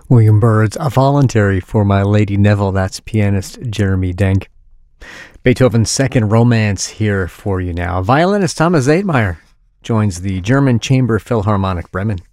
William Byrd's A Voluntary for My Lady Neville. That's pianist Jeremy Denk. Beethoven's Second Romance here for you now. Violinist Thomas Zaidmeyer joins the German Chamber Philharmonic Bremen.